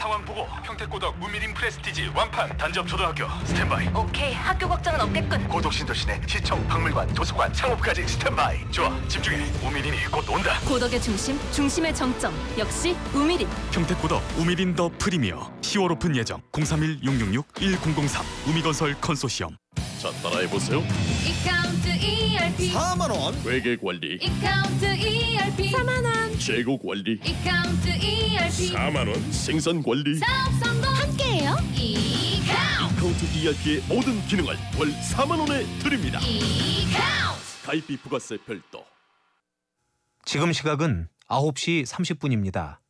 상황 보고 평택고덕 우미린 프레스티지 완판 단접 초등학교 스탠바이. 오케이, 학교 걱정은 없겠군. 고덕신도 시내 시청, 박물관, 도서관, 창업까지 스탠바이. 좋아, 집중해. 우미린이 곧 온다. 고덕의 중심, 중심의 정점. 역시 우미린. 평택고덕 우미린 더 프리미어 10월 오픈 예정. 031-666-1003 우미건설 컨소시엄. 자, 따라해보세요. 이카운트 ERP 4만원 회계관리, 이카운트 ERP 4만원 재고관리, 이카운트 ERP 4만원 생산관리. 사업 성공 함께해요. 이카운트 카운트 ERP의 모든 기능을 월 4만원에 드립니다. 이카운트. 가입비 부가세 별도. 지금 시각은 9시 30분입니다.